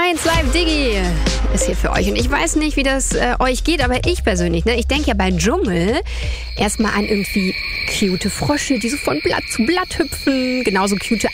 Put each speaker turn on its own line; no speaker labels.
1 Live Diggi ist hier für euch. Und ich weiß nicht, wie das euch geht, aber ich persönlich, ich denke ja bei Dschungel erstmal an irgendwie cute Frösche, die so von Blatt zu Blatt hüpfen. Genauso cute